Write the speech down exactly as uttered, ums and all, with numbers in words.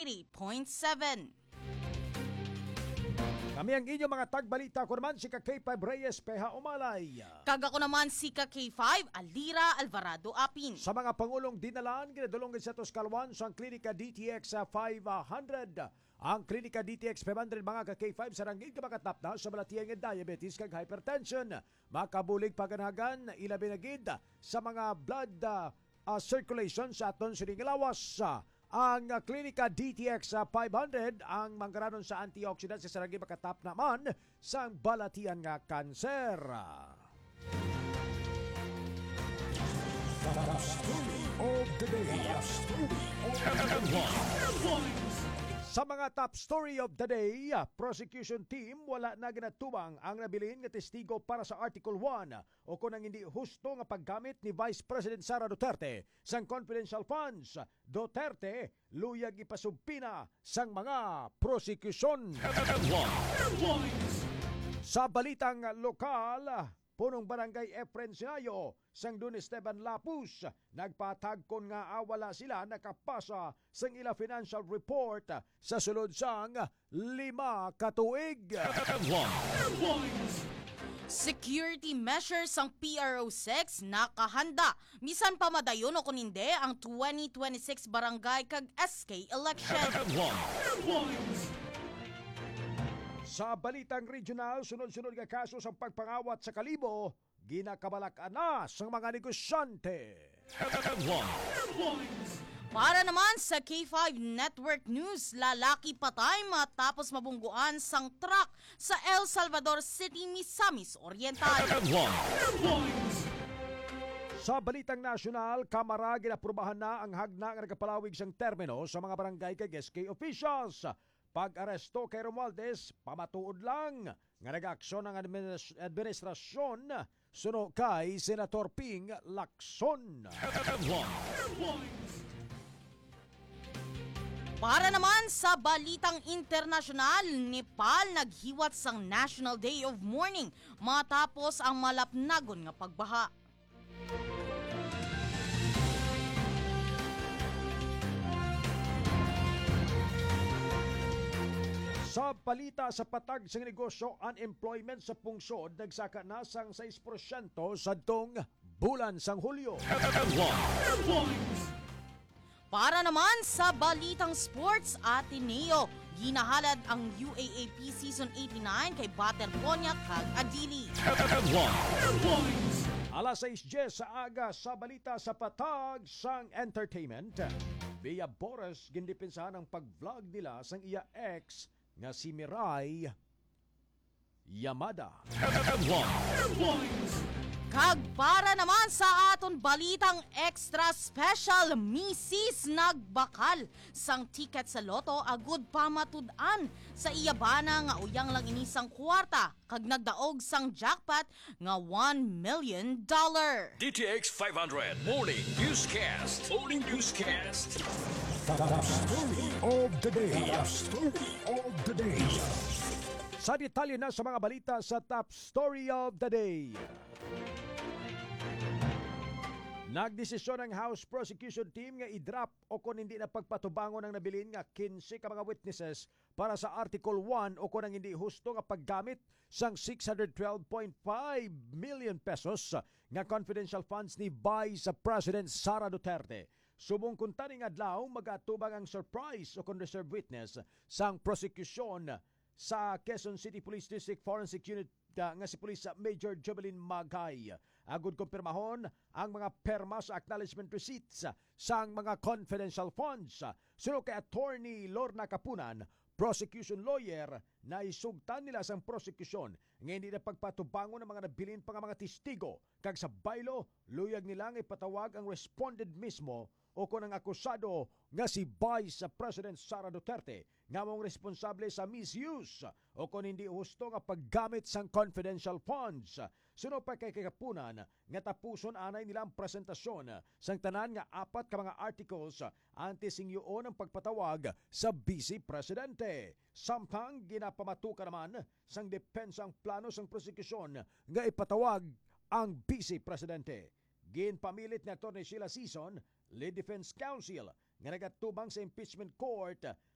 eighty point seven. Kami ang inyong mga tagbalita. Ako naman si K five Reyes Peha Umalay. Kag ako naman si K five Alira Alvarado Apin. Sa mga Pangulong dinalaan, ginadulungan sa Toscalwan sa Klinika D T X five hundred. Ang Klinika D T X five hundred mga K five sa ranggit ka makatap na sa malatiyan ng diabetes kag hypertension. Makabulig paganagan, ilabi na gid sa mga blood uh, uh, circulation sa aton sining lawas. Ang uh, Klinika D T X five hundred ang manggaranon sa antioxidants sa saragi makatap naman sa balatian nga kanser. The story of the day. The story of the day. Sa mga top story of the day, prosecution team wala na ginatubang ang nabilin nga testigo para sa Article one o kung ang hindi husto nga paggamit ni Vice President Sara Duterte sang confidential funds. Duterte luyag ipasumpina sang mga prosekusyon. Sa balitang lokal, punong barangay Efren Sinayo, sang Don Esteban Lapus, nagpatagkon nga awala sila nakapasa sang ila financial report sa sulod sang lima katuig. Security measures ang P R O six nakahanda. Misan pa madayon o kuninde ang twenty twenty-six barangay kag S K election. Sa balitang regional, sunod-sunod nga kaso sa pagpangawat sa Kalibo, ginakabalak na sa mga negosyante. Para naman sa K five Network News, lalaki patay matapos mabungguan sang truck sa El Salvador City, Misamis Oriental. Sa balitang nasyonal, Kamara ginaprubahan na ang hagna nga nagapalawig sang termino sa mga barangay kag S K officials. Pag-aresto kay Romualdez, pamatuod lang nga nag-aksyon ng administ- administrasyon suno kay Senator Ping Lacson. Para naman sa balitang internasyonal, Nepal naghiwat sang National Day of Mourning matapos ang malapnagon nga pagbaha. Sa balita sa patag sa negosyo, unemployment sa pungsod nagsaka na sang six percent sa dong bulan sang Hulyo. Para naman sa balitang sports, Ateneo, ginahalad ang U A A P Season eighty-nine kay Bater Ponyak kag Adili. Alas sais sa aga sa balita sa patag sang entertainment. Via Boris gindepensahan ang pag-vlog nila sang iya ex nga si Mirai Yamada. Kag para naman sa aton balitang extra special, misis nagbakal sang ticket sa loto agud pamatud-an sa iyabana nga uyang lang inisang kwarta kag nagdaog sang jackpot nga one million dollar. D T X five hundred Morning Newscast. Morning Newscast. The story of the day. The story of the day. Sa detalye na sa mga balita sa top story of the day. Nagdesisyon ang House Prosecution Team nga i-drop o kung hindi na pagpatubangon ang nabilin nga fifteen ka mga witnesses para sa Article one o kung ang hindi husto nga paggamit sang six hundred twelve point five million pesos nga confidential funds ni Vice President Sara Duterte. Subong taning adlaw magatubang ang surprise o kung reserve witness sang prosecution sa Quezon City Police District Forensic Unit uh, nga si Police Major Jovelyn Magay. Agud kumpirmahon ang mga perma sa acknowledgement receipts sang mga confidential funds. Suno kay Attorney Lorna Kapunan, prosecution lawyer, na isugtan nila sang prosecution nga hindi na pagpatubangon ng mga nabilin pa nga mga testigo. Kag sa baylo, luyag nilang ipatawag ang respondent mismo o kung ang akusado nga si Vice President Sara Duterte nga mong responsable sa misuse o kung hindi husto nga paggamit sang confidential funds. Suno pa kay Kapunan nga tapuson anay nilang presentasyon sang tanan nga apat ka mga articles anti-singyoon ang pagpatawag sa Vice Presidente. Samtang ginapamatuka naman sang depensang plano sang prosekusyon nga ipatawag ang Vice Presidente. Ginpamilit ni Atty. Sheila Sison, Lead Defense Counsel, nga nagatubang sa impeachment court